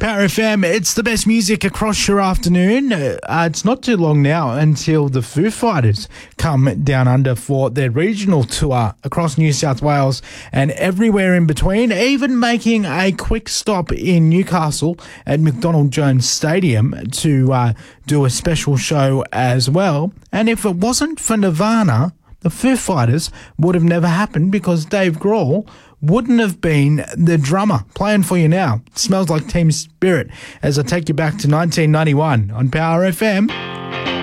Power FM. It's the best music across your afternoon. It's not too long now until the Foo Fighters come down under for their regional tour across New South Wales and everywhere in between, even making a quick stop in Newcastle at McDonald Jones Stadium to do a special show as well. And if it wasn't for Nirvana, the Foo Fighters would have never happened because Dave Grohl wouldn't have been the drummer. Playing for you now. It smells like Team Spirit as I take you back to 1991 on Power FM.